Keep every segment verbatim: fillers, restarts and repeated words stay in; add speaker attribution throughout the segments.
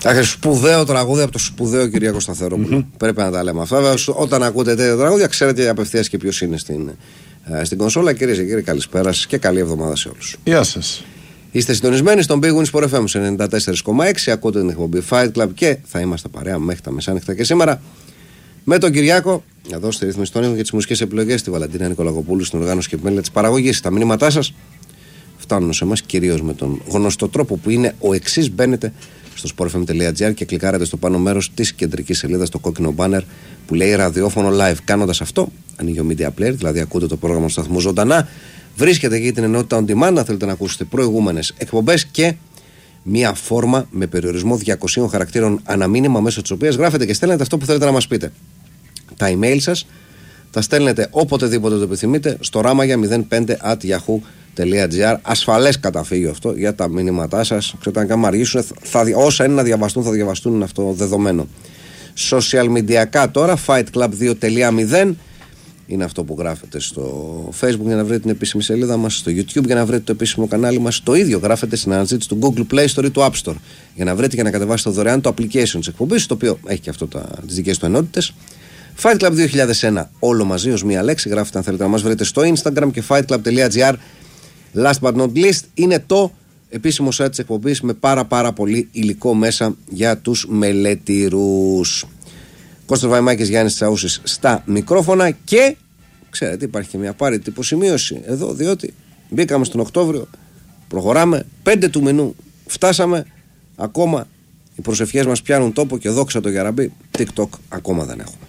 Speaker 1: Αχ, σπουδαίο τραγούδι από το σπουδαίο Κυριάκο Σταθερόπουλο. Mm-hmm. Πρέπει να τα λέμε αυτά. Όταν ακούτε τέτοια τραγούδια, ξέρετε απευθείας και ποιος είναι στην, στην κονσόλα. Κυρίες και κύριοι, καλησπέρα σας και καλή εβδομάδα σε όλους.
Speaker 2: Γεια σας.
Speaker 1: Είστε συντονισμένοι στον Big Win Sport εφ εμ ενενήντα τέσσερα κόμμα έξι. Ακούτε την εκπομπή Fight Club και θα είμαστε παρέα μέχρι τα μεσάνυχτα και σήμερα με τον Κυριάκο. Εδώ στη ρύθμιση των ήχων και τις μουσικές επιλογές, τη Βαλαντίνα Νικολακοπούλου στην οργάνωση και επιμέλεια της παραγωγής. Τα μηνύματά σας φτάνουν σε εμάς κυρίως με τον γνωστό τρόπο που είναι ο εξής. Μπαίνετε στο sport f m τελεία g r και κλικάρετε στο πάνω μέρος της κεντρικής σελίδας το κόκκινο banner που λέει ραδιόφωνο live. Κάνοντας αυτό, ανοίγει ο media player, δηλαδή ακούτε το πρόγραμμα του σταθμού ζωντανά. Βρίσκεται εκεί την ενότητα on demand, αν θέλετε να ακούσετε προηγούμενες εκπομπές και μία φόρμα με περιορισμό διακοσίων χαρακτήρων αναμήνυμα μέσω της οποίας γράφετε και στέλνετε αυτό που θέλετε να μας πείτε. Τα email σας τα στέλνετε οποτεδήποτε το επιθυμείτε στο ράμαγια μηδέν πέντε at yahoo τελεία gr. Ασφαλές καταφύγιο αυτό για τα μηνύματά σας. Ξέρετε, αν αργήσουν, θα, όσα είναι να διαβαστούν, θα διαβαστούν, είναι αυτό δεδομένο. Social media τώρα, Fight Club δύο τελεία μηδέν είναι αυτό που γράφετε στο Facebook για να βρείτε την επίσημη σελίδα μας, στο YouTube για να βρείτε το επίσημο κανάλι μας. Το ίδιο γράφετε στην αναζήτηση του Google Play Store ή του App Store για να βρείτε και να κατεβάσετε δωρεάν το application της εκπομπής, το οποίο έχει και αυτό τα, τις δικές του ενότητες. Fight Club δύο χιλιάδες ένα, όλο μαζί ως μία λέξη. Γράφετε αν θέλετε να μας βρείτε στο Instagram και fight club τελεία gr. Last but not least, είναι το επίσημο site της εκπομπής με πάρα πάρα πολύ υλικό μέσα για τους μελετηρούς. Κώστας Βαϊμάκης, Γιάννης Τσαούσης στα μικρόφωνα και ξέρετε υπάρχει και μια πάρητη υποσημείωση εδώ, διότι μπήκαμε στον Οκτώβριο, προχωράμε, πέντε του μηνού φτάσαμε, ακόμα οι προσευχές μας πιάνουν τόπο και δόξα το Γιαραμπή, TikTok ακόμα δεν έχουμε.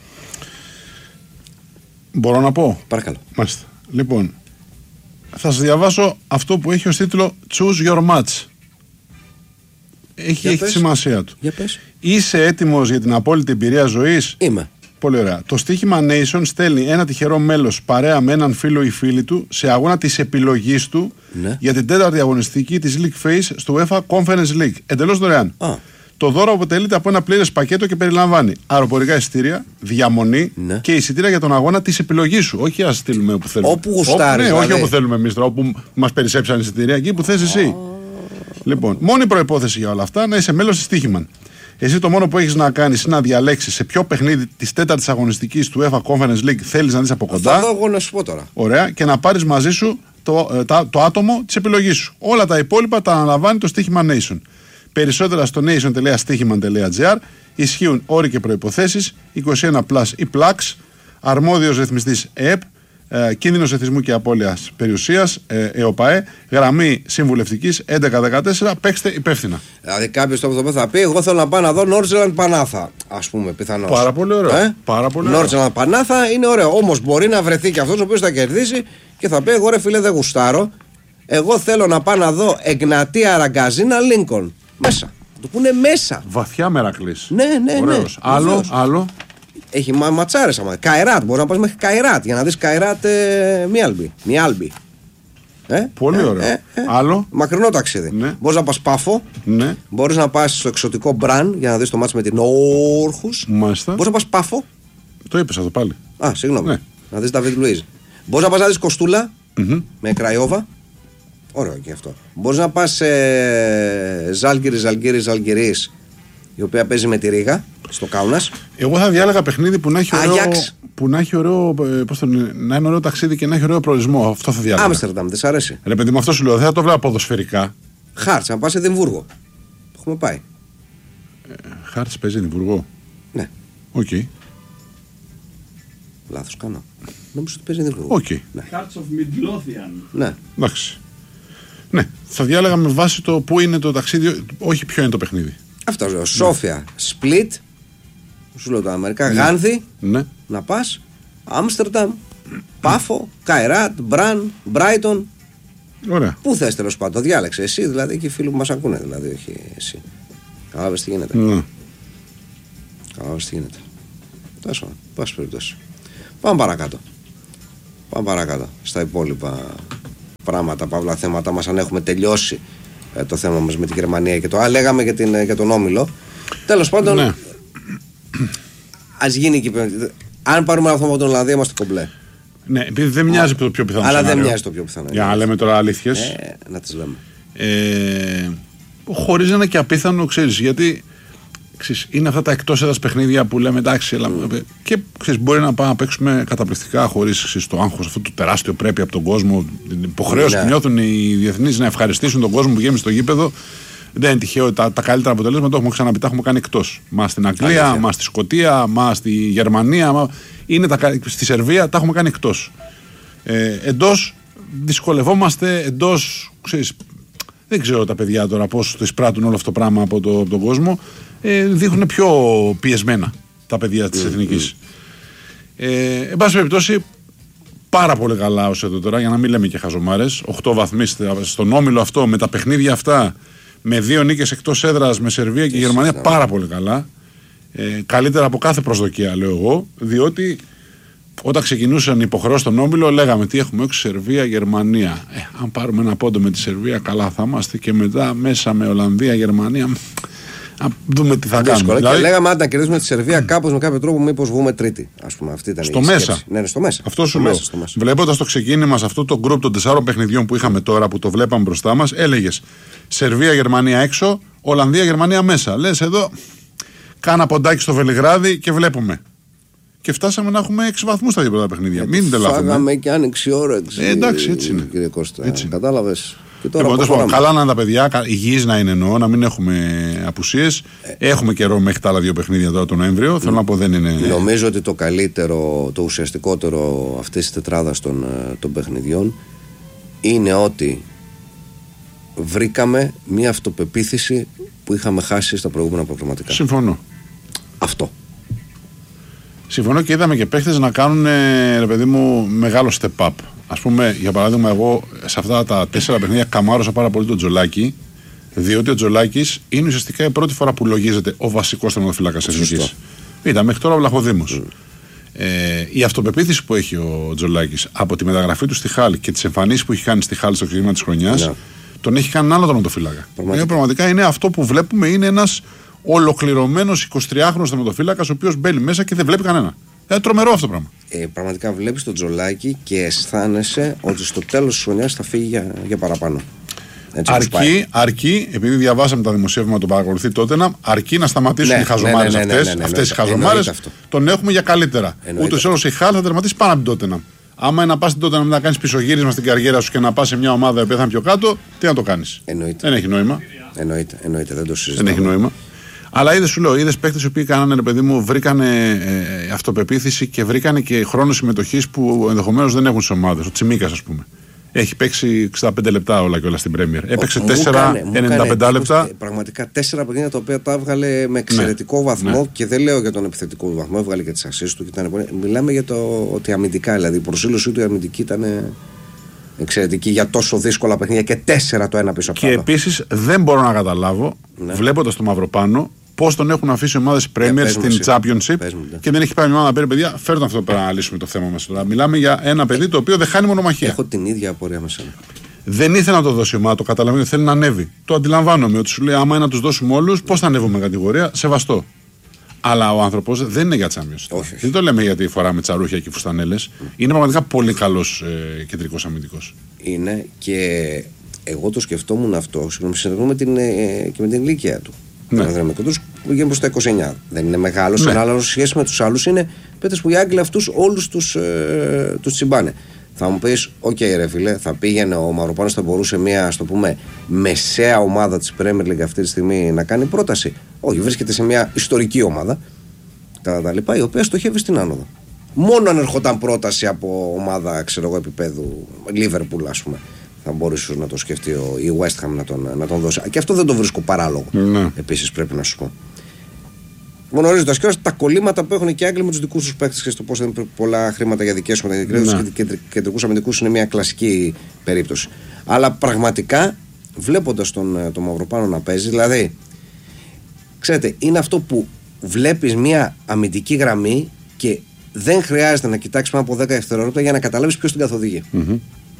Speaker 2: Μπορώ να πω?
Speaker 1: Παρακαλώ.
Speaker 2: Μάλιστα. Λοιπόν, θα σας διαβάσω αυτό που έχει ως τίτλο Choose Your Match. Έχει, έχει τη σημασία του.
Speaker 1: Για πες.
Speaker 2: Είσαι έτοιμος για την απόλυτη εμπειρία ζωής?
Speaker 1: Είμαι.
Speaker 2: Πολύ ωραία. Το στοίχημα Nation στέλνει ένα τυχερό μέλος παρέα με έναν φίλο ή φίλη του σε αγώνα της επιλογής του, ναι, για την τέταρτη αγωνιστική της League Phase στο UEFA Conference League. Εντελώς δωρεάν. Α. Το δώρο αποτελείται από ένα πλήρες πακέτο και περιλαμβάνει αεροπορικά εισιτήρια, διαμονή, ναι, και εισιτήρια για τον αγώνα της επιλογής σου. Όχι να στείλουμε όπου θέλουμε.
Speaker 1: Όπου γουστάρεις.
Speaker 2: Ναι,
Speaker 1: δηλαδή.
Speaker 2: Όχι όπου θέλουμε εμείς τώρα, όπου μας περισσέψαν εισιτήρια, εκεί που θες εσύ. Oh. Λοιπόν, μόνη προϋπόθεση για όλα αυτά να είσαι μέλος της Στοίχημαν. Εσύ το μόνο που έχεις να κάνεις είναι να διαλέξεις σε ποιο παιχνίδι της τέταρτης αγωνιστικής του UEFA Conference League θέλεις να δεις από κοντά.
Speaker 1: Θα δω εγώ να σου πω τώρα.
Speaker 2: Ωραία, και να πάρεις μαζί σου το, το, το άτομο της επιλογής σου. Όλα τα υπόλοιπα τα αναλαμβάνει το στοίχημα Nation. Περισσότερα στο nation τελεία στοίχημαν τελεία gr. Ισχύουν όροι και προϋποθέσεις. είκοσι ένα πλας ή πλαξ. Αρμόδιος ρυθμιστής ΕΕΠ. Ε, κίνδυνος εθισμού και απώλειας περιουσίας, ε, ΕΟΠΑΕ. Γραμμή συμβουλευτικής έντεκα δεκατέσσερα. Παίξτε υπεύθυνα.
Speaker 1: Δηλαδή κάποιος το θα πει: εγώ θέλω να πάω να δω Νόρτζελαντ Πανάθα. Ας πούμε, πιθανώς.
Speaker 2: Πάρα πολύ ωραίο. Ε? Πάρα πολύ ωραίο.
Speaker 1: Νόρτζελαντ Πανάθα είναι ωραίο. Όμως μπορεί να βρεθεί και αυτός ο οποίος θα κερδίσει και θα πει: εγώ ρε φίλε δεν γουστάρω. Εγώ θέλω να πάω να δω Εγνατία Ραγκαζίνα Λίνκον. Μέσα. Το πούνε μέσα.
Speaker 2: Βαθιά Μερακλής.
Speaker 1: Ναι, ναι, ναι.
Speaker 2: Άλλο, άλλο.
Speaker 1: Έχει μα, ματσάρες άμα. Καϊράτ. Μπορεί να πας μέχρι Καϊράτ για να δεις Καϊράτ ε, Μιάλμπι. Μιάλμπι. Ε?
Speaker 2: Πολύ
Speaker 1: ε,
Speaker 2: ωραίο.
Speaker 1: Ε, ε,
Speaker 2: άλλο.
Speaker 1: Μακρινό ταξίδι.
Speaker 2: Ναι.
Speaker 1: Μπορείς να πας Πάφο.
Speaker 2: Ναι.
Speaker 1: Μπορείς να πας στο εξωτικό Μπραν για να δεις το μάτς με την Όρχους.
Speaker 2: Μάλιστα.
Speaker 1: Μπορείς να πας Πάφο.
Speaker 2: Το είπες αυτό πάλι.
Speaker 1: Α, συγγνώμη.
Speaker 2: Ναι.
Speaker 1: Να δεις Νταβίδ Λουίζ. Μπορείς να πας να δεις Κοστούλα
Speaker 2: mm-hmm.
Speaker 1: με Κραϊόβα. Ωραίο και αυτό. Μπορείς να πας ε, Ζάλγκιρι, Ζαλγκίρι, Ζαλγκιρίς, η οποία παίζει με τη Ρήγα στο Κάουνας.
Speaker 2: Εγώ θα διάλεγα παιχνίδι που να έχει ωραίο, που να έχει ωραίο, πώς το λένε, να είναι ωραίο ταξίδι και να έχει ωραίο προορισμό. Αυτό θα διάλεγα.
Speaker 1: Άμστερνταμ, δεν σ' αρέσει?
Speaker 2: Ρε παιδί, με αυτό σου λέω, δεν θα το βλέπω ποδοσφαιρικά.
Speaker 1: Χάρτς, να πας σε Εδιμβούργο. Έχουμε πάει.
Speaker 2: Ε, Χάρτς παίζει Εδιμβούργο.
Speaker 1: Ναι.
Speaker 2: Οκ. Okay.
Speaker 1: Λάθος κάνω. Νομίζω ότι παίζει Εδιμβούργο.
Speaker 2: Οκ. Okay.
Speaker 1: Ναι.
Speaker 3: Hearts of Midlothian.
Speaker 1: Ναι.
Speaker 2: Εντάξει. Ναι, θα διάλεγα με βάση το πού είναι το ταξίδι, όχι ποιο είναι το παιχνίδι.
Speaker 1: Αυτό λέω. Σόφια, Σπλίτ, σου λέω τα Αμερικά,
Speaker 2: ναι.
Speaker 1: Γάνθη,
Speaker 2: ναι.
Speaker 1: να πας, Άμστερνταμ, Πάφο, Καϊράτ, Μπραν, Μπράιτον.
Speaker 2: Ωραία.
Speaker 1: Πού θες τέλος πάντων, διάλεξε εσύ δηλαδή και οι φίλοι που μας ακούνε, δηλαδή, όχι εσύ. Κατάλαβες τι γίνεται.
Speaker 2: Ναι.
Speaker 1: Κατάλαβες τι γίνεται. Τόσο, πάση περιπτώσει. Πάμε παρακάτω. Πάμε παρακάτω στα υπόλοιπα πράγματα, παύλα θέματα μας, αν έχουμε τελειώσει ε, το θέμα μας με την Γερμανία και το Α, λέγαμε για, την, για τον Όμιλο. Τέλος πάντων, ναι. Ας γίνει και αν πάρουμε ένα από τον Ολλανδία είμαστε κομπλέ.
Speaker 2: Ναι, επειδή δεν μοιάζει το πιο πιθανό.
Speaker 1: Αλλά
Speaker 2: σενάριο.
Speaker 1: δεν μοιάζει το πιο πιθανό.
Speaker 2: Για να λέμε τώρα αλήθειες.
Speaker 1: Ε, να τις λέμε.
Speaker 2: Ε, χωρίς ένα και απίθανο, ξέρεις, γιατί Ξέρεις, είναι αυτά τα εκτός έδρας παιχνίδια που λέμε εντάξει, mm. και ξέρεις, μπορεί να πάμε να παίξουμε καταπληκτικά χωρίς το άγχος, αυτό το τεράστιο πρέπει από τον κόσμο, την υποχρέωση yeah. που νιώθουν οι διεθνείς να ευχαριστήσουν τον κόσμο που γέμισε στο γήπεδο. Δεν είναι τυχαίο, τα, τα καλύτερα αποτελέσματα το έχουμε ξαναπεί, τα έχουμε κάνει εκτός. Μα στην Αγγλία, μα στη Σκωτία, μα στη Γερμανία, μα... Είναι τα, στη Σερβία τα έχουμε κάνει εκτός. Ε, εντός δυσκολευόμαστε, εντός, ξέρεις, δεν ξέρω τα παιδιά τώρα πώς το εισπράττουν όλο αυτό το πράγμα από, το, από τον κόσμο. Ε, δείχνουν πιο πιεσμένα τα παιδιά της mm, Εθνικής. Mm. Ε, εν πάση περιπτώσει, πάρα πολύ καλά ως εδώ τώρα, για να μην λέμε και χαζομάρες. οκτώ βαθμοί στον όμιλο αυτό, με τα παιχνίδια αυτά, με δύο νίκες εκτός έδρας, με Σερβία και Γερμανία, πάρα πολύ καλά. Ε, καλύτερα από κάθε προσδοκία, λέω εγώ, διότι όταν ξεκινούσαν οι υποχρεώσεις στον όμιλο, λέγαμε τι έχουμε, όχι Σερβία, Γερμανία. Ε, αν πάρουμε ένα πόντο με τη Σερβία, καλά θα είμαστε, και μετά μέσα με Ολλανδία, Γερμανία. Να δούμε τι θα κάνουμε.
Speaker 1: Δηλαδή... Και λέγαμε αν να κερδίσουμε τη Σερβία κάπως με κάποιο τρόπο, μήπως βγούμε τρίτη. Ας πούμε, αυτή ήταν
Speaker 2: στο
Speaker 1: η
Speaker 2: μέσα.
Speaker 1: Ναι, ναι, στο μέσα.
Speaker 2: Αυτό σου λέω. Βλέποντας το ξεκίνημα σε αυτό το γκρουπ των τεσσάρων παιχνιδιών που είχαμε τώρα, που το βλέπαμε μπροστά μας, έλεγες Σερβία, Γερμανία έξω, Ολλανδία, Γερμανία μέσα. Λες εδώ, κάνα ποντάκι στο Βελιγράδι και βλέπουμε. Και φτάσαμε να έχουμε έξι βαθμούς στα δύο πρώτα παιχνίδια. Μην τελειώσουμε.
Speaker 1: Φάγαμε και άνοιξη όρεξη.
Speaker 2: Ε, εντάξει, έτσι είναι.
Speaker 1: Κύριε Κώστα, κατάλαβες.
Speaker 2: Λοιπόν, καλά να είναι τα παιδιά, υγιείς να είναι, εννοώ, να μην έχουμε απουσίες. Ε, έχουμε καιρό μέχρι τα άλλα δύο παιχνίδια τώρα τον Νοέμβριο. Ε, Θέλω να πω δεν είναι.
Speaker 1: Νομίζω ότι το καλύτερο, το ουσιαστικότερο αυτής της τετράδας των, των παιχνιδιών είναι ότι βρήκαμε μια αυτοπεποίθηση που είχαμε χάσει στα προηγούμενα προγραμματικά.
Speaker 2: Συμφωνώ.
Speaker 1: Αυτό.
Speaker 2: Συμφωνώ, και είδαμε και παίχτες να κάνουν, ρε παιδί μου, μεγάλο step up. Ας πούμε, για παράδειγμα, εγώ σε αυτά τα τέσσερα παιχνίδια καμάρωσα πάρα πολύ τον Τζολάκη, διότι ο Τζολάκης είναι ουσιαστικά η πρώτη φορά που λογίζεται ο βασικός τερματοφύλακας της Εθνικής. Ήταν μέχρι τώρα ο Βλαχοδήμος. Mm. Ε, η αυτοπεποίθηση που έχει ο Τζολάκης από τη μεταγραφή του στη Χάλ και τις εμφανίσεις που έχει κάνει στη Χάλ στο ξεκίνημα της χρονιάς, yeah. τον έχει κάνει άλλο τερματοφύλακα. Πραγματικά. πραγματικά είναι αυτό που βλέπουμε, είναι ένας ολοκληρωμένος εικοσιτριάχρονος τερματοφύλακας, ο οποίος μπαίνει μέσα και δεν βλέπει κανένα. Είναι τρομερό αυτό το πράγμα.
Speaker 1: Ε, πραγματικά βλέπεις τον Τζολάκη και αισθάνεσαι ότι στο τέλος της χρονιάς θα φύγει για, για παραπάνω. Έτσι
Speaker 2: αρκεί, αρκεί, επειδή διαβάσαμε τα δημοσίευματα, τον παρακολουθεί τότε, αρκεί να σταματήσουν
Speaker 1: ναι,
Speaker 2: οι χαζομάρες
Speaker 1: ναι, ναι, ναι,
Speaker 2: αυτές.
Speaker 1: Ναι, ναι, ναι,
Speaker 2: αυτές
Speaker 1: ναι,
Speaker 2: οι χαζομάρες τον έχουμε για καλύτερα. Ούτως ή άλλως η Χάλ θα τερματίσει πάνω από την Τότεναμ. Άμα είναι να πας στην Τότεναμ να κάνεις πισωγύρισμα στην καριέρα σου και να πας σε μια ομάδα που θα είναι πιο κάτω, τι να το κάνεις. Δεν έχει νόημα.
Speaker 1: Εννοείται, εννοείται, δεν το συζητάμε.
Speaker 2: Δεν έχει νόημα. Αλλά είδες, σου λέω, είδες παίκτες οι οποίοι κάνανε, ρε παιδί μου, βρήκανε ε, αυτοπεποίθηση και βρήκανε και χρόνο συμμετοχής που ενδεχομένως δεν έχουν στις ομάδες. Ο Τσιμίκας, ας πούμε. Έχει παίξει εξήντα πέντε λεπτά όλα και όλα στην Πρέμιερ. Έπαιξε τέσσερα ενενήντα πέντε λεπτά.
Speaker 1: Πραγματικά τέσσερα παιχνίδια τα οποία τα έβγαλε με εξαιρετικό ναι, βαθμό. Ναι. Και δεν λέω για τον επιθετικό του βαθμό, έβγαλε και τις ασίσεις του. Ήταν... Μιλάμε για το ότι αμυντικά, δηλαδή η προσήλωσή του η αμυντική ήταν εξαιρετική για τόσο δύσκολα παιχνίδια και τέσσερα το ένα πίσω από το άλλο.
Speaker 2: Και επίσης δεν μπορώ να καταλάβω, ναι. βλέποντας το Μαυροπάνο, πώς τον έχουν αφήσει ομάδες Premier στην εσύ. Championship μου, και δεν έχει πάει μια ομάδα να πει παιδιά, φέρνω αυτό πέρα να λύσουμε το θέμα μας τώρα. Μιλάμε για ένα παιδί το οποίο δεν χάνει μονομαχία.
Speaker 1: Έχω την ίδια απορία με σένα.
Speaker 2: Δεν ήθελε να το δώσει η ομάδα, το καταλαβαίνω ότι θέλει να ανέβει. Το αντιλαμβάνομαι ότι σου λέει άμα είναι να τους δώσουμε όλους, πώς θα ανέβουμε κατηγορία, σεβαστό. Αλλά ο άνθρωπος δεν είναι για Championship. Δεν το λέμε γιατί φοράμε τσαρούχια και φουστανέλες. Mm. Είναι πραγματικά πολύ καλός ε, κεντρικός αμυντικός.
Speaker 1: Είναι και εγώ το σκεφτόμουν αυτό, συγγνώμη, με την, ε, και με την ηλικία του. Ναι. Τους πήγαινε προς τα είκοσι εννιά. Δεν είναι μεγάλος, ναι. αλλά σε σχέση με τους άλλους είναι παίκτες που οι Άγγλοι αυτούς όλους τους, ε, τους τσιμπάνε. Θα μου πεις, οκ, okay, ρε φίλε, θα πήγαινε ο Μαυροπάνος, θα μπορούσε μια, ας το πούμε, μεσαία ομάδα της Premier League αυτή τη στιγμή να κάνει πρόταση. Όχι, βρίσκεται σε μια ιστορική ομάδα, τα, τα λοιπά, η οποία στοχεύει στην άνοδο. Μόνο αν ερχόταν πρόταση από ομάδα, ξέρω εγώ, επίπεδου Liverpool, ας πούμε, θα μπορούσε να το σκεφτεί ο, η West Ham να τον, να τον δώσει. Και αυτό δεν το βρίσκω παράλογο. Ναι. Επίσης πρέπει να σου πω. Γνωρίζοντας και τα κολλήματα που έχουν και οι Άγγλοι με τους δικούς τους παίκτες και στο πώς δεν πολλά χρήματα για δικές τους ναι. και κεντρικούς αμυντικούς είναι μια κλασική περίπτωση. Αλλά πραγματικά βλέποντας τον, τον Μαυροπάνο να παίζει, δηλαδή, ξέρετε, είναι αυτό που βλέπεις μια αμυντική γραμμή και δεν χρειάζεται να κοιτάξεις πάνω από δέκα δευτερόλεπτα για να καταλάβεις ποιος την καθοδηγεί. Mm-hmm.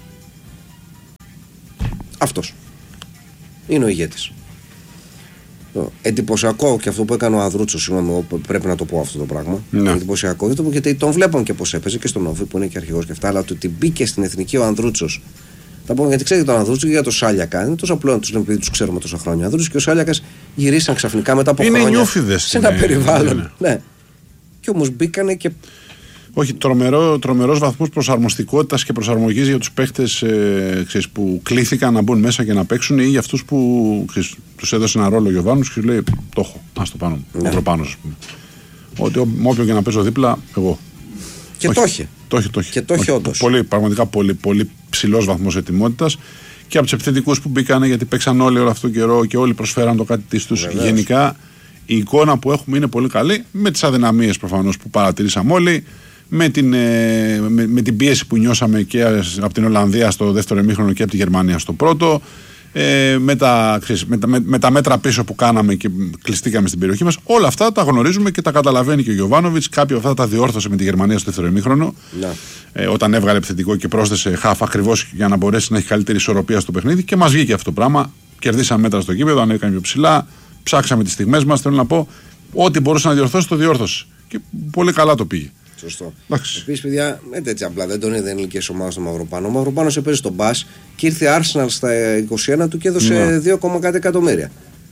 Speaker 1: Αυτός είναι ο ηγέτης. Εντυπωσιακό και αυτό που έκανε ο Ανδρούτσος, συγγνώμη, πρέπει να το πω αυτό το πράγμα. Ναι. Εντυπωσιακό, γιατί τον βλέπουν και πώς έπαιζε και στον Όφη που είναι και αρχηγός και αυτά, αλλά ότι μπήκε στην εθνική ο Ανδρούτσος. Θα πω γιατί ξέρετε τον Ανδρούτσο και για τον Σάλιακα. Είναι τόσο απλό να του λέμε επειδή του ξέρουμε τόσα χρόνια. Ο Ανδρούτσος και ο Σάλιακας γυρίσαν ξαφνικά μετά από
Speaker 2: είναι
Speaker 1: χρόνια.
Speaker 2: Είναι νιούφιδες.
Speaker 1: Σε ένα είναι, περιβάλλον. Ναι. ναι. Και όμως μπήκανε και.
Speaker 2: Όχι, τρομερό, τρομερός βαθμός προσαρμοστικότητας και προσαρμογής για τους παίχτες ε, ξέρεις, που κλήθηκαν να μπουν μέσα και να παίξουν ή για αυτούς που ξέρεις, τους έδωσε ένα ρόλο ο Γιωβάνος και λέει το έχω, ας το πάνω, ναι. το πάνω, ας πούμε. Ότι με όποιον και να παίζω δίπλα, εγώ.
Speaker 1: Και το είχε.
Speaker 2: Το είχε, το είχε.
Speaker 1: Και το είχε όντως.
Speaker 2: Πολύ, πραγματικά πολύ, πολύ ψηλός βαθμός ετοιμότητας και από τους επιθετικούς που μπήκανε γιατί παίξαν όλοι όλο αυτόν τον καιρό και όλοι προσφέραν το κάτι της τους. Γενικά η εικόνα που έχουμε είναι πολύ καλή με τις αδυναμίες προφανώς που παρατηρήσαμε όλοι. Με την, με, με την πίεση που νιώσαμε και από την Ολλανδία στο δεύτερο ημίχρονο και από τη Γερμανία στο πρώτο, ε, με, τα, ξέρεις, με, τα, με, με τα μέτρα πίσω που κάναμε και κλειστήκαμε στην περιοχή μας, όλα αυτά τα γνωρίζουμε και τα καταλαβαίνει και ο Γιοβάνοβιτς. Κάποια από αυτά τα διόρθωσε με τη Γερμανία στο δεύτερο ημίχρονο, ε, όταν έβγαλε επιθετικό και πρόσθεσε χαφ ακριβώς για να μπορέσει να έχει καλύτερη ισορροπία στο παιχνίδι και μας βγήκε αυτό το πράγμα. Κερδίσαμε μέτρα στο γήπεδο, ανέβηκαν πιο ψηλά, ψάξαμε τις στιγμές μας. Θέλω να πω, ό,τι μπορούσε να διορθώσει το διόρθωσε. Και πολύ καλά το πήγε.
Speaker 1: Σωστό. Επίσης, παιδιά, έτσι, έτσι απλά δεν τον είδε ελληνικές ομάδες στο Μαυροπάνο. Ο Μαυροπάνος έπαιζε στον μπας και ήρθε η Arsenal στα είκοσι ένα του και έδωσε ναι. δύο κόμμα κάτι εκατομμύρια.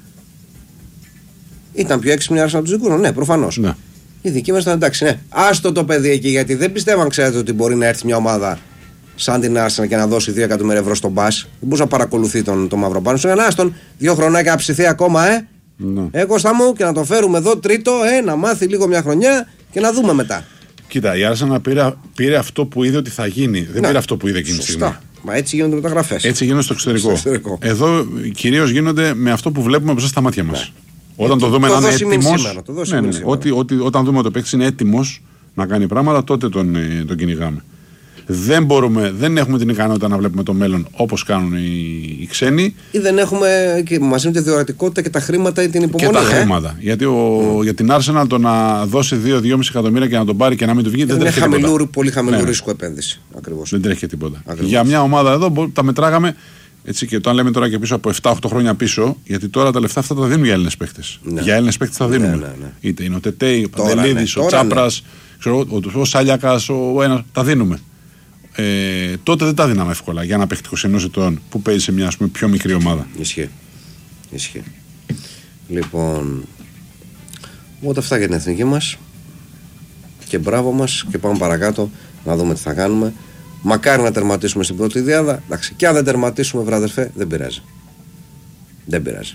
Speaker 1: Ήταν πιο έξυπνη η Arsenal του Ζιγκούρου, ναι, προφανώς. Ναι. Η δική μας ήταν εντάξει, ναι. Άστο το παιδί εκεί γιατί δεν πιστεύαν, ξέρετε, ότι μπορεί να έρθει μια ομάδα σαν την Arsenal και να δώσει δύο εκατομμύρια ευρώ στον μπας. Δεν μπορούσε να παρακολουθεί τον, τον Μαυροπάνο. Σου έκανε άστον δύο χρονάκια να ψηθεί ακόμα, ε. Ναι. Εγώ στα μου και να το φέρουμε εδώ τρίτο, ε, να μάθει λίγο μια χρονιά και να δούμε μετά.
Speaker 2: Κοίτα, η Arsenal πήρε, πήρε αυτό που είδε ότι θα γίνει. Δεν να, πήρε αυτό που είδε εκείνη τη στιγμή.
Speaker 1: Μα έτσι γίνονται μεταγραφές.
Speaker 2: Έτσι γίνονται στο εξωτερικό. Στο εξωτερικό. Εδώ κυρίως γίνονται με αυτό που βλέπουμε μπροστά στα μάτια μας. Ναι. Όταν το, το δούμε το να είναι έτοιμος. Ναι, ναι, ότι, ότι, όταν δούμε ότι ο παίκτης είναι έτοιμος να κάνει πράγματα, τότε τον, τον κυνηγάμε. Δεν μπορούμε, δεν έχουμε την ικανότητα να βλέπουμε το μέλλον όπως κάνουν οι, οι ξένοι.
Speaker 1: Ή δεν έχουμε και μαζί με τη διορατικότητα και τα χρήματα ή την υπομονή.
Speaker 2: Και τα χρήματα. Ε? Γιατί ο, mm. για την Arsenal το να δώσει δύο με δυόμισι εκατομμύρια και να τον πάρει και να μην του βγει δεν τρέχει τίποτα.
Speaker 1: Είναι πολύ χαμηλού ναι. ρίσκου επένδυση. Ακριβώς.
Speaker 2: Δεν τρέχει τίποτα. Ακριβώς. Για μια ομάδα εδώ τα μετράγαμε. Έτσι, και όταν λέμε τώρα και πίσω από επτά οκτώ χρόνια πίσω, γιατί τώρα τα λεφτά αυτά τα δίνουν για Έλληνες παίκτες. Ναι. Για Έλληνες παίκτες τα δίνουμε. Ναι, ναι, ναι. Είτε είναι ο Τετέι, ο Παντελίδης, ναι. ο Τσάπρας, ναι. ο, ο, ο Σάλιακας, ο ένας. Τα δίνουμε. Ε, τότε δεν τα δίναμε εύκολα για ένα παίχτη είκοσι ενός ετών που παίζει σε μια ας πούμε, πιο μικρή ομάδα.
Speaker 1: Ισχύει. Ισχύει. Λοιπόν, οπότε αυτά για την εθνική μας. Και μπράβο μας και πάμε παρακάτω να δούμε τι θα κάνουμε. Μακάρι να τερματίσουμε στην πρώτη διάδα. Εντάξει, και αν δεν τερματίσουμε, βράδερφε, δεν πειράζει. Δεν πειράζει.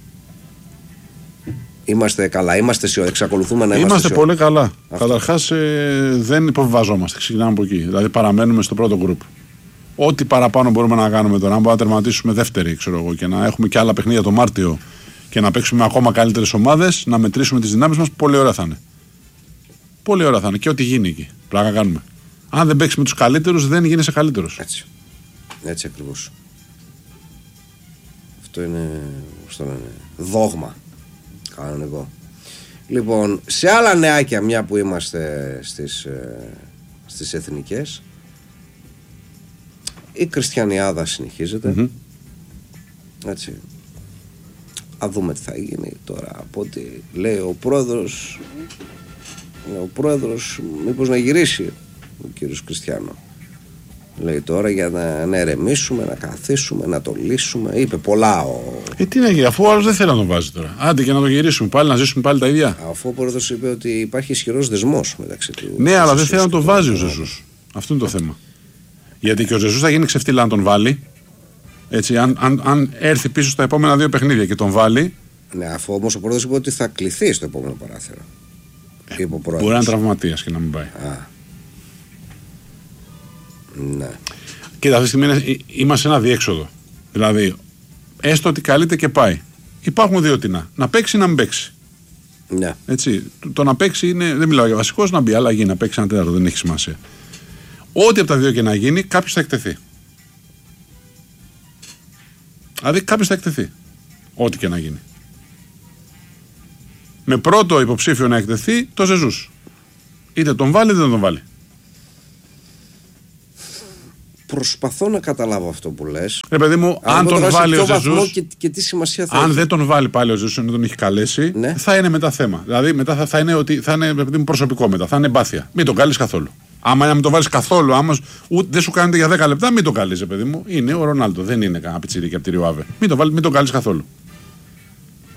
Speaker 1: Είμαστε καλά, είμαστε αισιόδοξοι. Εξακολουθούμε να είμαστε.
Speaker 2: Είμαστε πολύ καλά. Καταρχάς ε, δεν υποβιβαζόμαστε. Ξεκινάμε από εκεί. Δηλαδή παραμένουμε στο πρώτο γκρουπ. Ό,τι παραπάνω μπορούμε να κάνουμε τώρα, αν μπορούμε να τερματίσουμε δεύτερη, ξέρω εγώ, και να έχουμε και άλλα παιχνίδια το Μάρτιο και να παίξουμε ακόμα καλύτερες ομάδες, να μετρήσουμε τις δυνάμεις μας, πολύ ωραία θα είναι. Πολύ ωραία θα είναι. Και ό,τι γίνει εκεί. Πρέπει να κάνουμε. Αν δεν παίξει με τους καλύτερους, δεν γίνεσαι καλύτερος.
Speaker 1: Έτσι. Έτσι ακριβώς. Αυτό είναι, αυτό είναι δόγμα. Κανονικό. Λοιπόν, σε άλλα νεάκια, μια που είμαστε στις, ε, στις εθνικές, η Κριστιανιάδα συνεχίζεται. Mm-hmm. Έτσι. Α δούμε τι θα γίνει τώρα. Από ό,τι λέει ο πρόεδρος, ο πρόεδρος μήπως να γυρίσει ο κύριος Κριστιανό. Λέει τώρα για να, να ερεμήσουμε, να καθίσουμε, να το λύσουμε. Είπε πολλά ο.
Speaker 2: Ε, τι να γίνει, αφού ο άλλος δεν θέλει να τον βάζει τώρα. Άντε και να το γυρίσουμε πάλι, να ζήσουμε πάλι τα ίδια.
Speaker 1: Αφού ο πρόεδρος είπε ότι υπάρχει ισχυρός δεσμός μεταξύ του.
Speaker 2: Ναι, αλλά δεν θέλει να το βάζει ο Ζεσούς. Αυτό είναι το θέμα. Γιατί και ο Ζεσούς θα γίνει ξεφτύλα να τον βάλει. Έτσι, αν, αν, αν έρθει πίσω στα επόμενα δύο παιχνίδια και τον βάλει.
Speaker 1: Ναι, αφού όμως ο πρόεδρος είπε ότι θα κληθεί στο επόμενο παράθυρο.
Speaker 2: Ε, μπορεί να είναι τραυματίας και να μην πάει.
Speaker 1: Α. Ναι.
Speaker 2: Κοίτα, αυτή τη στιγμή είμαστε σε ένα διέξοδο. Δηλαδή, έστω ότι καλείται και πάει. Υπάρχουν δύο τινά. Να παίξει ή να μην παίξει.
Speaker 1: Ναι.
Speaker 2: Έτσι, το, το να παίξει είναι. Δεν μιλάω για βασικός, να μπει, αλλά γίνει να παίξει ένα τέταρτο, δεν έχει σημασία. Ό,τι από τα δύο και να γίνει, κάποιος θα εκτεθεί. Δηλαδή, κάποιος θα εκτεθεί. Ό,τι και να γίνει. Με πρώτο υποψήφιο να εκτεθεί το Ζεζούς. Είτε τον βάλει είτε δεν τον βάλει.
Speaker 1: Προσπαθώ να καταλάβω αυτό που λες.
Speaker 2: Ρε παιδί μου, αν, αν τον βάλει ο Ζεζούς.
Speaker 1: Και, και τι σημασία θα
Speaker 2: αν
Speaker 1: έχει.
Speaker 2: δεν τον βάλει πάλι ο Ζεζούς, ενώ τον έχει καλέσει, ναι. θα είναι μετά θέμα. Δηλαδή μετά θα, θα είναι, ότι, θα είναι παιδί μου, προσωπικό μετά. Θα είναι εμπάθεια. Μην τον κάλεις καθόλου. Άμα να μην τον βάλεις καθόλου, άμα ούτε, δεν σου κάνετε για δέκα λεπτά, μην τον κάλεις, παιδί μου. Είναι ο Ρονάλντο. Δεν είναι κανένα πιτσιρίκι από τη Ριουάβε. Μην τον, μην τον κάλεις καθόλου.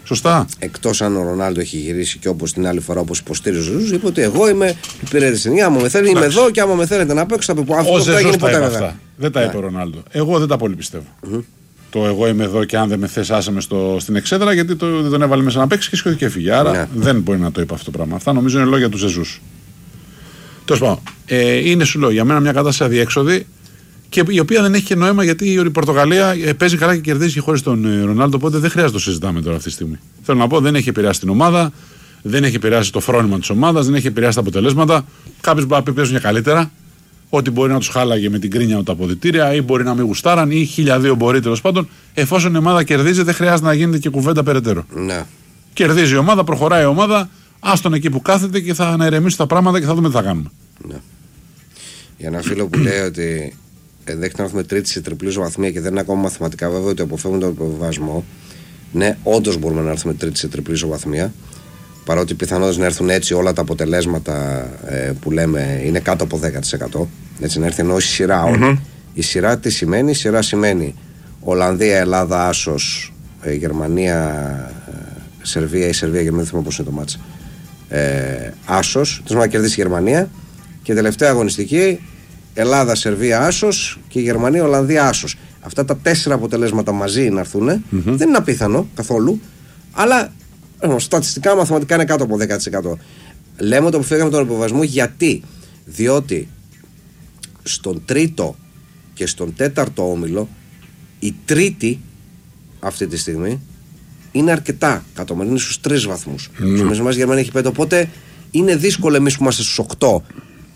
Speaker 2: Σωστά.
Speaker 1: Εκτός αν ο Ρονάλντο έχει γυρίσει και όπως την άλλη φορά, όπως υποστήριζε ο Ζεζούς, είπε ότι εγώ είμαι υπηρέτηση. Άμα με θέλει, είμαι εδώ και άμα με θέλετε να παίξω, θα πει που αυτό
Speaker 2: δεν θα γίνει ποτέ
Speaker 1: βέβαια.
Speaker 2: Δεν τα είπε ο Ρονάλντο. Εγώ δεν τα πολύ πιστεύω. Mm-hmm. Το εγώ είμαι εδώ και αν δεν με θες άσε με στο, στην εξέδρα, γιατί το, δεν τον έβαλε μέσα να παίξει και σηκώθηκε και έφυγε. Άρα ναι. δεν μπορεί να το είπε αυτό το πράγμα. Αυτά νομίζω είναι λόγια του Ζεζούς. Τέλος πάντων, ε, είναι σου λέω για μένα μια κατάσταση αδιέξοδη και η οποία δεν έχει και νόημα γιατί η Πορτογαλία ε, παίζει καλά και κερδίζει και χωρίς τον ε, Ρονάλντο. Οπότε δεν χρειάζεται να το συζητάμε τώρα αυτή τη στιγμή. Θέλω να πω, δεν έχει επηρεάσει την ομάδα, δεν έχει επηρεάσει το φρόνημα της ομάδας, δεν έχει επηρεάσει τα αποτελέσματα. Κάποιος μπορεί να παίζουν για καλύτερα. Ότι μπορεί να τους χάλαγε με την κρίνια τα αποδυτήρια ή μπορεί να μην γουστάραν ή χίλια δύο μπορεί τέλος πάντων. Εφόσον η ομάδα κερδίζει, δεν χρειάζεται να γίνεται και κουβέντα περαιτέρω.
Speaker 1: Ναι.
Speaker 2: Κερδίζει η ομάδα, προχωράει η ομάδα, άστον εκεί που κάθεται και θα αναιρεμήσει τα πράγματα και θα δούμε τι θα κάνουμε.
Speaker 1: Ναι. Για ένα φίλο που λέει ότι ενδέχεται να έρθουμε τρίτη σε τριπλή ζωβαθμία και δεν είναι ακόμα μαθηματικά βέβαιο ότι αποφεύγουν τον υποβιβασμό. Ναι, όντως μπορούμε να έρθουμε τρίτη σε τριπλή ζωβαθμία. Παρότι πιθανότατα να έρθουν έτσι όλα τα αποτελέσματα ε, που λέμε είναι κάτω από δέκα τοις εκατό. Έτσι να έρθει ενώ η σειρά όλη. Mm-hmm. Η σειρά τι σημαίνει? Η σειρά σημαίνει Ολλανδία, Ελλάδα, Άσος, ε, Γερμανία, ε, Σερβία ή Σερβία, Γερμανία, δεν θυμάμαι πώς είναι το μάτς. Ε, Άσος, τέλος να κερδίσει η Γερμανία. Και τελευταία αγωνιστική Ελλάδα, Σερβία, Άσος και Γερμανία, Ολλανδία, Άσος. Αυτά τα τέσσερα αποτελέσματα μαζί να έρθουν. Mm-hmm. Δεν είναι απίθανο καθόλου. Αλλά στατιστικά, μαθηματικά είναι κάτω από δέκα τοις εκατό. Λέμε ότι αποφύγαμε τον υποβιβασμό γιατί? Διότι στον τρίτο και στον τέταρτο όμιλο η τρίτη αυτή τη στιγμή είναι αρκετά κάτω, είναι στους τρεις βαθμούς. Mm. Μέσα μας η Γερμανία έχει πέντε, οπότε είναι δύσκολο εμείς που είμαστε στους οκτώ.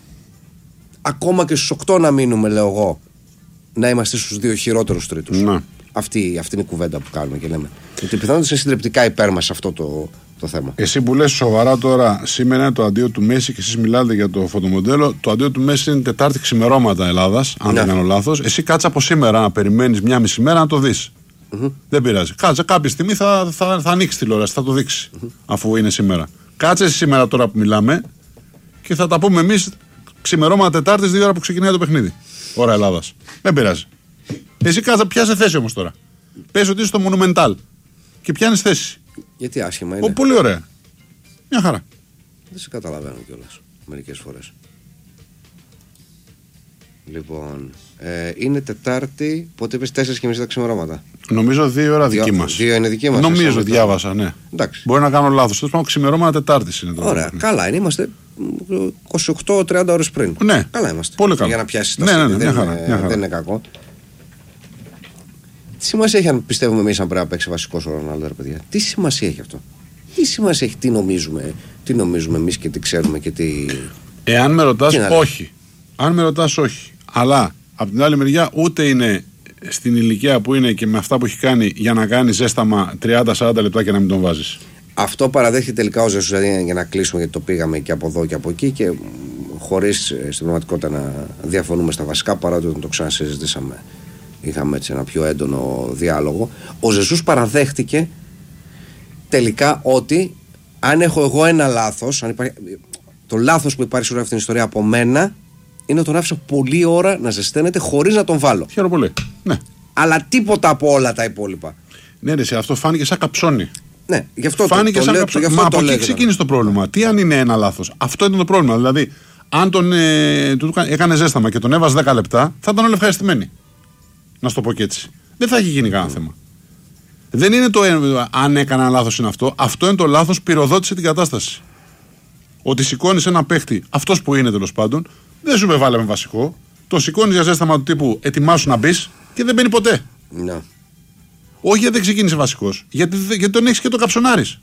Speaker 1: Ακόμα και στους οκτώ να μείνουμε, λέω εγώ, να είμαστε στους δύο χειρότερους τρίτους. Mm. Αυτή, αυτή είναι η κουβέντα που κάνουμε και λέμε. Γιατί πιθανότατα είναι συντριπτικά υπέρ μας αυτό το, το θέμα.
Speaker 2: Εσύ που λες σοβαρά τώρα, σήμερα είναι το αντίο του Μέση και εσείς μιλάτε για το φωτομοντέλο. Το αντίο του Μέση είναι Τετάρτη ξημερώματα Ελλάδας, αν ναι. δεν κάνω λάθος. Εσύ κάτσε από σήμερα να περιμένεις μια μισή μέρα να το δεις. Mm-hmm. Δεν πειράζει. Κάτσε κάποια στιγμή θα, θα, θα ανοίξει τηλεόραση, θα το δείξει. Mm-hmm. Αφού είναι σήμερα. Κάτσε σήμερα τώρα που μιλάμε και θα τα πούμε εμείς ξημερώματα Τετάρτης, δύο ώρα που ξεκινάει το παιχνίδι. Ώρα Ελλάδας. Δεν πειράζει. Εσύ κάτσε, πιάσε θέση όμως τώρα. Πες ότι είσαι στο Monumental και πιάνεις θέση.
Speaker 1: Γιατί άσχημα είναι?
Speaker 2: Ο, πολύ ωραία. Μια χαρά.
Speaker 1: Δεν σε καταλαβαίνω κιόλας μερικές φορές. Λοιπόν, ε, είναι Τετάρτη, πότε είπες τέσσερις και μισή τα ξημερώματα?
Speaker 2: Νομίζω δύο ώρα δική μας.
Speaker 1: Δύο είναι δική μας.
Speaker 2: Νομίζω, διάβασα, ναι.
Speaker 1: Εντάξει.
Speaker 2: Μπορεί να κάνω λάθος. Θέλω να πω ξημερώματα Τετάρτης είναι το.
Speaker 1: Ωραία, ναι. Καλά είναι. Είμαστε είκοσι οκτώ τριάντα ώρες πριν.
Speaker 2: Ναι.
Speaker 1: Καλά είμαστε.
Speaker 2: Πολύ καλά.
Speaker 1: Για να πιάσεις τα
Speaker 2: ναι, ναι, ναι,
Speaker 1: δεν,
Speaker 2: μια χαρά,
Speaker 1: είναι,
Speaker 2: μια χαρά.
Speaker 1: δεν είναι κακό. Τι σημασία έχει αν πιστεύουμε εμείς αν πρέπει να παίξει βασικός ο Ρονάλντο, ρε παιδιά? Τι σημασία έχει αυτό? Τι σημασία έχει τι νομίζουμε, τι νομίζουμε εμείς και τι ξέρουμε και τι.
Speaker 2: Εάν με ρωτάς, όχι. Αν με ρωτάς, όχι. Αλλά από την άλλη μεριά, ούτε είναι στην ηλικία που είναι και με αυτά που έχει κάνει για να κάνει ζέσταμα τριάντα σαράντα λεπτά και να μην τον βάζεις. Αυτό παραδέχεται τελικά ο Ζεσούς, δηλαδή για να κλείσουμε, γιατί το πήγαμε και από εδώ και από εκεί και χωρίς στην πραγματικότητα να διαφωνούμε στα βασικά, παρά ότι όταν το ξανασυζητήσαμε είχαμε έτσι ένα πιο έντονο διάλογο. Ο Ζεσούς παραδέχτηκε τελικά ότι αν έχω εγώ ένα λάθος, αν υπάρχει, το λάθος που υπάρχει σε όλη αυτή την ιστορία από μένα είναι τον άφησα πολλή ώρα να ζεσταίνεται χωρίς να τον βάλω. Χαίρομαι πολύ. Ναι.
Speaker 1: Αλλά τίποτα από όλα τα υπόλοιπα.
Speaker 2: Ναι, ρε, αυτό φάνηκε σαν καψόνι.
Speaker 1: Ναι, γι' αυτό
Speaker 2: φάνηκε
Speaker 1: το,
Speaker 2: σαν
Speaker 1: το
Speaker 2: καψόνι.
Speaker 1: λέω.
Speaker 2: Μα από εκεί ξεκίνησε το πρόβλημα. Τι αν είναι ένα λάθος? Αυτό ήταν το πρόβλημα. Δηλαδή, αν τον ε, του έκανε ζέσταμα και τον έβαζε δέκα λεπτά, θα ήταν όλοι ευχαριστημένοι. Να σου το πω και έτσι. Δεν θα έχει γίνει κανένα mm. θέμα. Δεν είναι το ε, αν έκανα λάθος είναι αυτό. Αυτό είναι το λάθος, πυροδότησε την κατάσταση. Ότι σηκώνει ένα παίχτη, αυτός που είναι τέλος πάντων, δεν σου με βάλαμε βασικό. Το σηκώνει για ζέσταμα του τύπου ετοιμάσου να μπει και δεν μπαίνει ποτέ.
Speaker 1: No.
Speaker 2: Όχι γιατί δεν ξεκίνησε βασικός. Γιατί, γιατί τον έχει και το καψονάρεις.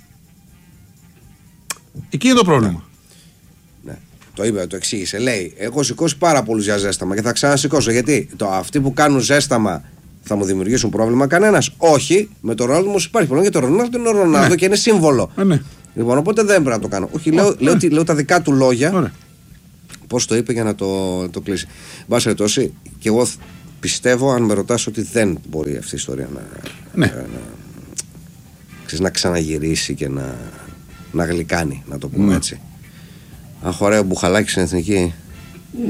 Speaker 2: Εκεί είναι το πρόβλημα.
Speaker 1: Ναι. Ναι. Το είπε, το εξήγησε. Λέει: έχω σηκώσει πάρα πολλούς για ζέσταμα και θα ξανασηκώσω. Γιατί το, αυτοί που κάνουν ζέσταμα θα μου δημιουργήσουν πρόβλημα κανένας? Όχι. Με τον Ρόναλντο όμως υπάρχει πρόβλημα, γιατί το Ρονάλντο είναι ο Ρονάλντο ναι. και είναι σύμβολο.
Speaker 2: Ε, ναι.
Speaker 1: Λοιπόν, οπότε δεν πρέπει να το κάνω. Όχι, λέω, λέω, λέω, λέω τα δικά του λόγια. Πώς το είπε για να το, το κλείσει. Μπας περιπτώσει, και εγώ πιστεύω, αν με ρωτάς, ότι δεν μπορεί αυτή η ιστορία να,
Speaker 2: ναι.
Speaker 1: να, να, ξέρεις, να ξαναγυρίσει και να, να γλυκάνει, να το πούμε ναι. έτσι. Αν χωράει ο Μπουχαλάκης στην εθνική. Mm.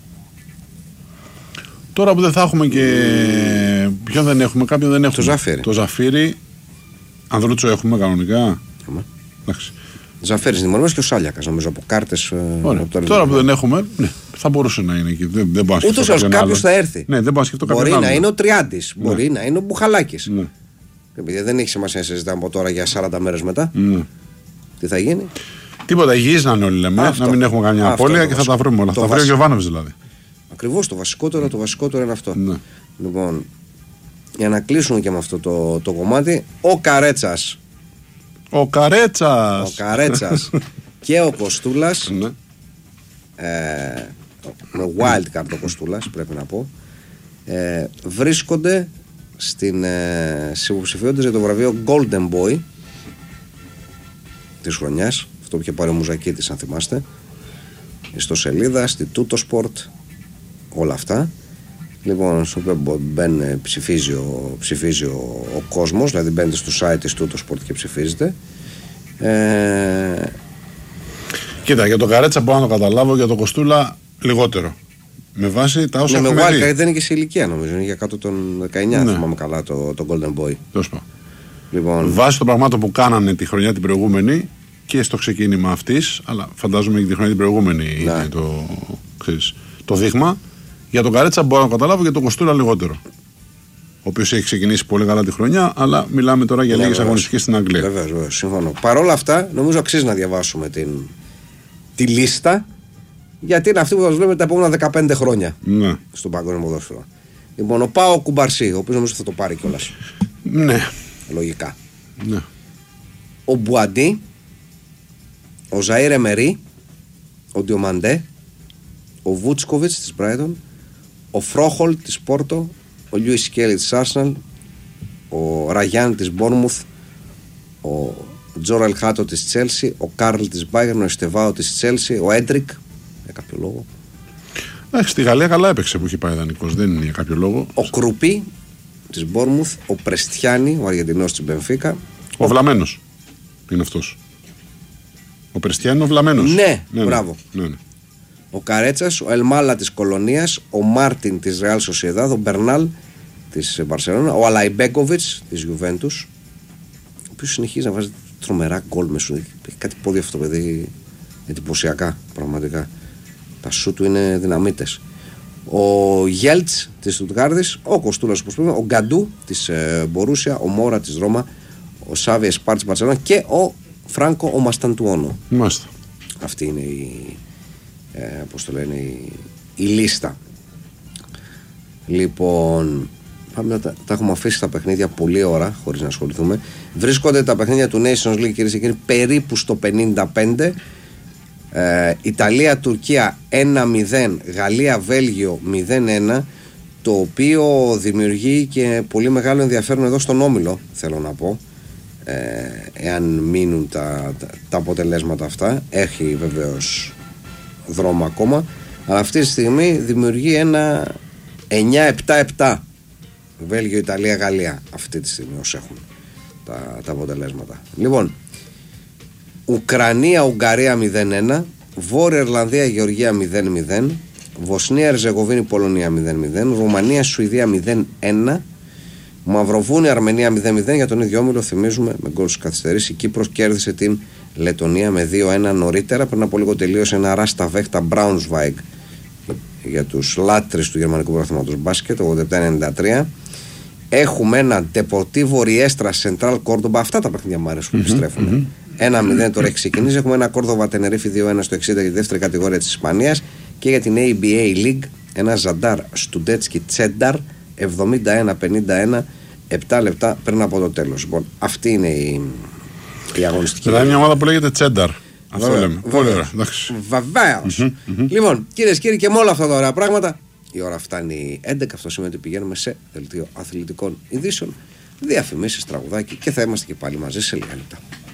Speaker 2: Τώρα που δεν θα έχουμε και. Ποιον δεν έχουμε, κάποιον δεν έχουμε.
Speaker 1: Το Ζαφίρι.
Speaker 2: Το Ζαφίρι. Ανδρούτσο έχουμε κανονικά.
Speaker 1: Έχουμε.
Speaker 2: Εντάξει.
Speaker 1: Ζαφέρης Δημονός και ο Σάλιακας, νομίζω, από κάρτες.
Speaker 2: Τώρα που δεν έχουμε, ναι, θα μπορούσε να είναι εκεί. Δεν, δεν μπορώ να σκεφτώ.
Speaker 1: Ούτως ώστε κάποιος θα έρθει.
Speaker 2: Ναι, δεν μπορώ να σκεφτώ
Speaker 1: μπορεί
Speaker 2: κάποιον
Speaker 1: να
Speaker 2: άλλο.
Speaker 1: είναι ο Τριάντης, ναι. Μπορεί να είναι ο Μπουχαλάκης.
Speaker 2: Ναι.
Speaker 1: Επειδή δεν έχει σημασία να συζητάμε από τώρα για σαράντα μέρες μετά.
Speaker 2: Ναι.
Speaker 1: Τι θα γίνει.
Speaker 2: Τίποτα, υγιείς να είναι όλοι, λέμε. Αυτό. Να μην έχουμε καμιά αυτό απώλεια και θα τα βρούμε όλα. Θα βρει ο Γιωβάνοβιτς δηλαδή.
Speaker 1: Ακριβώς, το βασικότερο, το βασικότερο είναι αυτό.
Speaker 2: Ναι.
Speaker 1: Λοιπόν, για να κλείσουμε και με αυτό το, το κομμάτι, ο Καρέτσας.
Speaker 2: Ο Καρέτσας.
Speaker 1: Ο Καρέτσας και ο Κοστούλας.
Speaker 2: Ναι.
Speaker 1: Ε, με wild card ο Κοστούλας, πρέπει να πω. Ε, βρίσκονται στην ε, υποψηφιότητες για το βραβείο Golden Boy της χρονιάς. Αυτό που είχε πάρει ο Μουζακίτης, αν θυμάστε. Στο Σελίδα, στη Τούτο Σπορτ, όλα αυτά. Λοιπόν, στο οποίο μπαίνει, ψηφίζει, ο, ψηφίζει ο, ο κόσμος, δηλαδή μπαίνετε στο site της Τούτο Σπορτ και ψηφίζετε. Ε...
Speaker 2: Κοίτα, για τον Καρέτσα μπορώ να το καταλάβω, για τον Κοστούλα λιγότερο. Με βάση τα όσα
Speaker 1: ναι,
Speaker 2: έχουμε
Speaker 1: με
Speaker 2: δει.
Speaker 1: δεν είναι και σε ηλικία, νομίζω. Είναι για κάτω των δεκαεννιά,
Speaker 2: ναι.
Speaker 1: θυμάμαι καλά, το, το Golden Boy.
Speaker 2: Τόσο.
Speaker 1: Λοιπόν...
Speaker 2: Βάσει των πραγμάτων που κάνανε τη χρονιά την προηγούμενη και στο ξεκίνημα αυτής, αλλά φαντάζομαι και τη χρονιά την προηγούμενη ναι. είναι το, ξέρεις, το δείγμα. Για τον Καρέτσα μπορώ να το καταλάβω, για τον Κοστούλα λιγότερο. Ο οποίος έχει ξεκινήσει πολύ καλά τη χρονιά, αλλά μιλάμε τώρα για ναι, λίγες αγωνιστικές στην Αγγλία.
Speaker 1: Βεβαίως, βεβαίως, συμφωνώ. Παρ' όλα αυτά, νομίζω αξίζει να διαβάσουμε την, τη λίστα, γιατί είναι αυτή που θα βλέπουμε τα επόμενα δεκαπέντε χρόνια
Speaker 2: ναι.
Speaker 1: στον παγκόσμιο ποδόσφαιρο. Λοιπόν, ο Πάο Κουμπαρσί, ο οποίος νομίζω θα το πάρει κιόλας.
Speaker 2: Ναι.
Speaker 1: Λογικά.
Speaker 2: Ναι.
Speaker 1: Ο Μπουαντί, ο Ζαΐρ Εμερί, ο Διομαντέ, ο Βούτσκοβιτς της Μπράιτον, ο Φρόχολ της Πόρτο, ο Λιούις Σκέλι της Άρσεναλ, ο Ραγιάν της Μπόρμουθ, ο Τζόραλ Χάτο της Τσέλσι, ο Κάρλ της Μπάγερν, ο Εστεβάο της Τσέλσι, ο Έντρικ, για κάποιο λόγο.
Speaker 2: Εντάξει, στη Γαλλία καλά έπαιξε που είχε πάει δανεικός, δεν είναι για κάποιο λόγο.
Speaker 1: Ο Κρουπί της Μπόρμουθ, ο Πρεστιάνι, ο Αργεντινός της Μπενφίκα.
Speaker 2: Ο, ο Βλαμένος είναι αυτός. Ο Πρεστιάνι είναι ο Βλαμένος.
Speaker 1: Ναι, ναι, μπράβο.
Speaker 2: Ναι, ναι.
Speaker 1: Ο Καρέτσας, ο Ελμάλα της Κολονίας, ο Μάρτιν της Ρεάλ Σοσιεδάδ, ο Μπερνάλ της Μπαρσελόνα, ο Αλαϊμπέκοβιτς της Γιουβέντους, ο οποίος συνεχίζει να βάζει τρομερά γκολ με σου. Έχει κάτι πόδι αυτό το παιδί εντυπωσιακά, πραγματικά. Τα σου του είναι δυναμίτες. Ο Γέλτς της Στουτγκάρδης, ο Κοστούλας όπως πούμε, ο Γκαντού της ε, Μπορούσια, ο Μόρα της Ρώμα, ο Σάβιε Σπάρ της Μπαρσελόνα και ο Φράνκο ο Μασταντουόνο.
Speaker 2: Μάλιστα.
Speaker 1: Αυτή είναι η, ε, πώς το λένε, η, η λίστα. Λοιπόν, πάμε να τα, τα έχουμε αφήσει τα παιχνίδια πολλή ώρα χωρίς να ασχοληθούμε. Βρίσκονται τα παιχνίδια του Nations League, κυρίες και κύριοι, περίπου στο πενήντα πέντε. ε, Ιταλία-Τουρκία ένα μηδέν, Γαλλία-Βέλγιο μηδέν ένα, το οποίο δημιουργεί και πολύ μεγάλο ενδιαφέρον εδώ στον Όμιλο, θέλω να πω. Ε, εάν μείνουν τα, τα, τα αποτελέσματα αυτά, έχει βεβαίως δρόμο ακόμα, αλλά αυτή τη στιγμή δημιουργεί ένα εννιά επτά επτά Βέλγιο, Ιταλία, Γαλλία αυτή τη στιγμή όσοι έχουν τα, τα αποτελέσματα. Λοιπόν, Ουκρανία, Ουγγαρία μηδέν ένα, Βόρεια Ιρλανδία, Γεωργία μηδέν μηδέν, Βοσνία, Ερζεγοβίνη, Πολωνία μηδέν μηδέν, Ρουμανία, Σουηδία μηδέν ένα, Μαυροβούνια, Αρμενία μηδέν μηδέν. Για τον ίδιο όμιλο, θυμίζουμε, με γκολ στους καθυστερήσεις, η Κύπρος κέρδισε την Λετωνία με δύο ένα νωρίτερα. Πριν από λίγο τελείωσε ένα Ράστα Βέχτα Μπράουνσβάιγκ για τους λάτρεις του γερμανικού πρωταθλήματος μπάσκετ, ογδόντα επτά ενενήντα τρία. Έχουμε ένα Ντεπορτίβο Ριέστρα Σεντράλ Κόρντομπα. Αυτά τα παιχνίδια μου αρέσουν που mm-hmm, επιστρέφουν. Mm-hmm. ένα μηδέν τώρα έχει ξεκινήσει. Έχουμε ένα Κόρδοβα Τενερίφη δύο ένα στο εξήντα για τη δεύτερη κατηγορία της Ισπανίας. Και για την έι μπι έι League ένα Ζαντάρ Στουντέτσκι Τσένταρ εβδομήντα ένα πενήντα ένα, επτά λεπτά πριν από το τέλος. Λοιπόν, αυτή είναι η, η αγωνιστική.
Speaker 2: Δηλαδή μια ομάδα που λέγεται Τσένταρ. Αυτό λέμε. Πολύ ωραία.
Speaker 1: Βεβαίως. Λοιπόν, κυρίες και κύριοι, και με όλα αυτά τα ωραία πράγματα, η ώρα φτάνει έντεκα. Αυτό σημαίνει ότι πηγαίνουμε σε δελτίο αθλητικών ειδήσεων, διαφημίσεις, τραγουδάκι και θα είμαστε και πάλι μαζί σε λίγα λεπτά.